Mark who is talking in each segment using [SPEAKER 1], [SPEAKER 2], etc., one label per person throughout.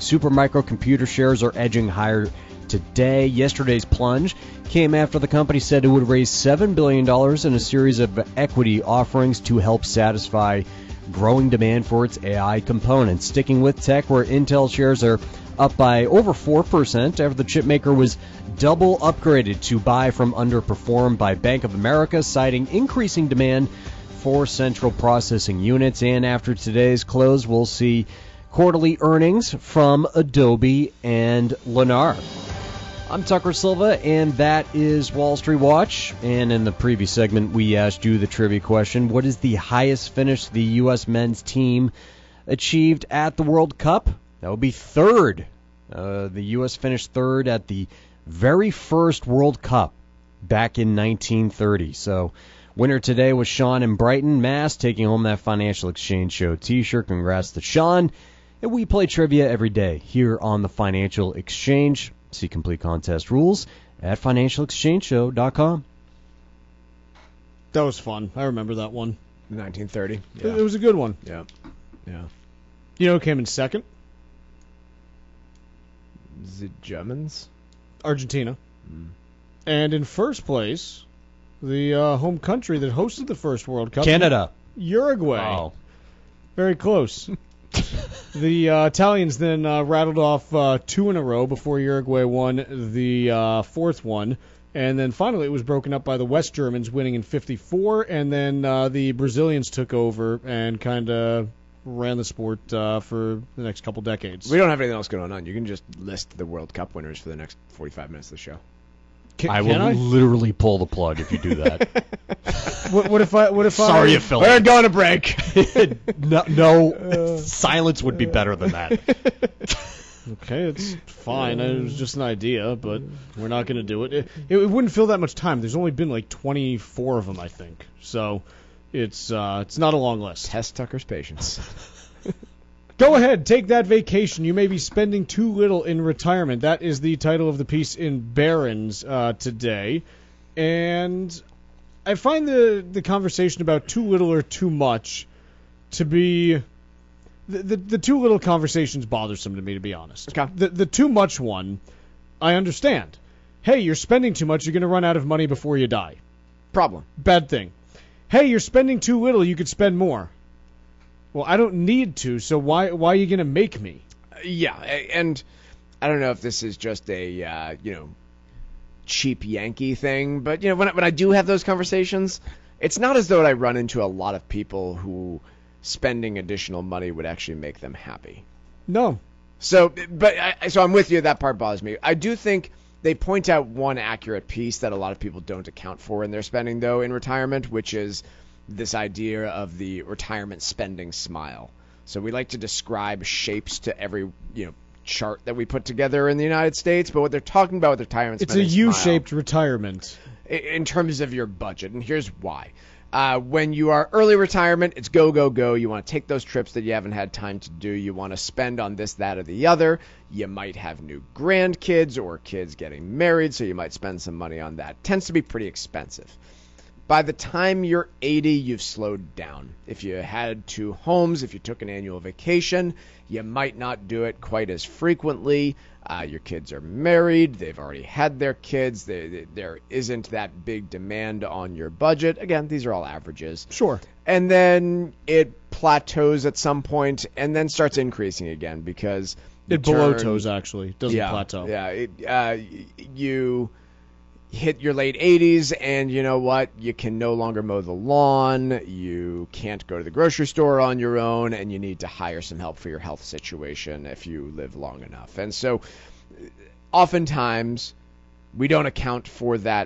[SPEAKER 1] Supermicro computer shares are edging higher today. Yesterday's plunge came after the company said it would raise $7 billion in a series of equity offerings to help satisfy growing demand for its AI components. Sticking with tech, where Intel shares are up by over 4% after the chipmaker was double upgraded to buy from underperform by Bank of America, citing increasing demand for central processing units. And after today's close, we'll see quarterly earnings from Adobe and Lennar. I'm Tucker Silva, and that is Wall Street Watch. And in the previous segment, we asked you the trivia question: what is the highest finish the U.S. men's team achieved at the World Cup? That would be third. The U.S. finished third at the very first World Cup back in 1930. So, winner today was Sean in Brighton, Mass, taking home that Financial Exchange Show t-shirt. Congrats to Sean. And we play trivia every day here on the Financial Exchange. See complete contest rules at financialexchangeshow.com.
[SPEAKER 2] That was fun. I remember that one.
[SPEAKER 3] 1930.
[SPEAKER 2] Yeah. It was a good one.
[SPEAKER 3] Yeah.
[SPEAKER 2] You know who came in second?
[SPEAKER 3] Is it Germans?
[SPEAKER 2] Argentina. And in first place, the home country that hosted the first World Cup,
[SPEAKER 1] Canada.
[SPEAKER 2] Uruguay.
[SPEAKER 1] Oh.
[SPEAKER 2] Very close. The Italians then rattled off two in a row before Uruguay won the fourth one. And then finally it was broken up by the West Germans winning in 54. And then the Brazilians took over and kind of ran the sport for the next couple decades.
[SPEAKER 3] We don't have anything else going on. You can just list the World Cup winners for the next 45 minutes of the show.
[SPEAKER 1] I will literally pull the plug if you do that.
[SPEAKER 2] What if
[SPEAKER 1] Sorry, affiliate.
[SPEAKER 3] We're going to break.
[SPEAKER 1] No, silence would be better than that.
[SPEAKER 2] Okay, it's fine. It was just an idea, but we're not going to do it. It wouldn't fill that much time. There's only been like 24 of them, I think. So it's not a long list.
[SPEAKER 3] Test Tucker's patience.
[SPEAKER 2] Go ahead, take that vacation. You may be spending too little in retirement. That is the title of the piece in Barron's today. And I find the conversation about too little or too much to be... The too little conversation's bothersome to me, to be honest.
[SPEAKER 3] Okay.
[SPEAKER 2] The too much one, I understand. Hey, you're spending too much, you're going to run out of money before you die.
[SPEAKER 3] Problem.
[SPEAKER 2] Bad thing. Hey, you're spending too little, you could spend more. Well, I don't need to, so why are you going to make me?
[SPEAKER 3] Yeah, and I don't know if this is just a, cheap Yankee thing, but, when I do have those conversations, it's not as though I run into a lot of people who spending additional money would actually make them happy.
[SPEAKER 2] No.
[SPEAKER 3] So I'm with you, that part bothers me. I do think they point out one accurate piece that a lot of people don't account for in their spending, though, in retirement, which is this idea of the retirement spending smile. So we like to describe shapes to every chart that we put together in the United States, but what they're talking about with retirement spending
[SPEAKER 2] it's a U-shaped retirement
[SPEAKER 3] in terms of your budget, and here's why. When you are early retirement, it's go, go, go. You want to take those trips that you haven't had time to do. You want to spend on this, that, or the other. You might have new grandkids or kids getting married, so you might spend some money on that. Tends to be pretty expensive. By the time you're 80, you've slowed down. If you had two homes, if you took an annual vacation, you might not do it quite as frequently. Your kids are married. They've already had their kids. There isn't that big demand on your budget. Again, these are all averages.
[SPEAKER 2] Sure.
[SPEAKER 3] And then it plateaus at some point and then starts increasing again because
[SPEAKER 2] it below toes, actually. Doesn't plateau.
[SPEAKER 3] Yeah. You hit your late 80s, and you know what? You can no longer mow the lawn, you can't go to the grocery store on your own, and you need to hire some help for your health situation if you live long enough. And so oftentimes we don't account for that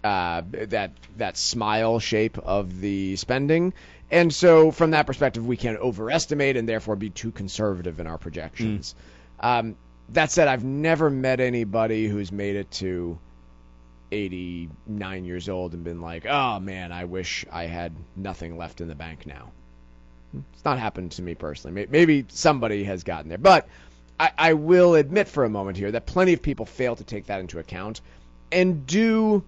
[SPEAKER 3] smile shape of the spending. And so from that perspective, we can overestimate and therefore be too conservative in our projections. That said, I've never met anybody who's made it to 89 years old and been like, oh man, I wish I had nothing left in the bank now. It's not happened to me personally. Maybe somebody has gotten there. But I will admit for a moment here that plenty of people fail to take that into account and do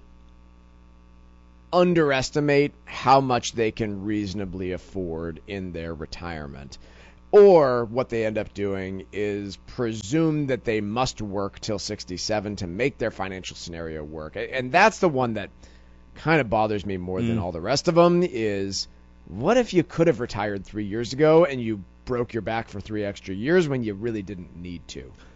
[SPEAKER 3] underestimate how much they can reasonably afford in their retirement. Or what they end up doing is presume that they must work till 67 to make their financial scenario work. And that's the one that kind of bothers me more than all the rest of them is, what if you could have retired 3 years ago and you broke your back for 3 extra years when you really didn't need to?